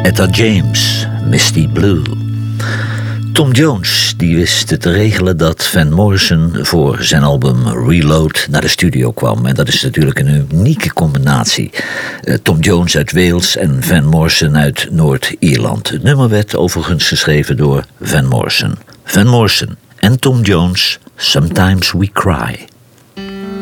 Etta James, Misty Blue. Tom Jones die wist te regelen dat Van Morrison voor zijn album Reload naar de studio kwam. En dat is natuurlijk een unieke combinatie. Tom Jones uit Wales en Van Morrison uit Noord-Ierland. Het nummer werd overigens geschreven door Van Morrison. Van Morrison en Tom Jones, Sometimes We Cry.